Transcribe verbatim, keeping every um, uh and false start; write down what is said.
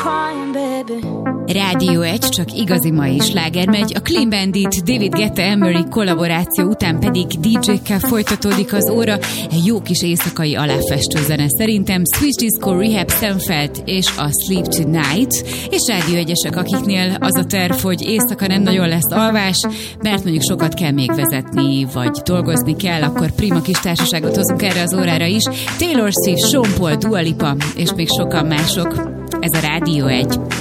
Rádió egy, csak igazi mai sláger megy. A Clean Bandit, David Guetta, Emery kollaboráció után pedig dé dzsékkel folytatódik az óra. Egy jó kis éjszakai aláfestő zene szerintem. Switch Disco, Rehab, Stanfeld és a Sleep Tonight. És Rádió egyesek, akiknél az a terv, hogy éjszaka nem nagyon lesz alvás, mert mondjuk sokat kell még vezetni, vagy dolgozni kell, akkor prima kis társaságot hozunk erre az órára is. Taylor Swift, Sean Paul, Dua Lipa és még sokan mások. Ez a Rádió egy.